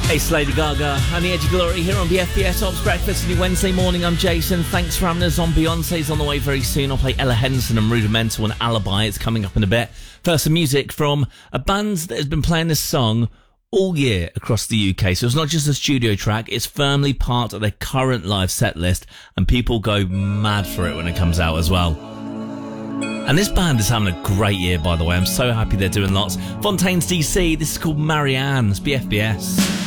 It's Lady Gaga and the Edge of Glory here on BFBS Ops Breakfast. New Wednesday morning, I'm Jason. Thanks for having us on. Beyonce's on the way very soon. I'll play Ella Henderson and Rudimental and Alibi. It's coming up in a bit. First, some music from a band that has been playing this song all year across the UK. So it's not just a studio track, it's firmly part of their current live set list, and people go mad for it when it comes out as well. And this band is having a great year, by the way. I'm so happy they're doing lots. Fontaines DC, this is called Marianne. It's BFBS.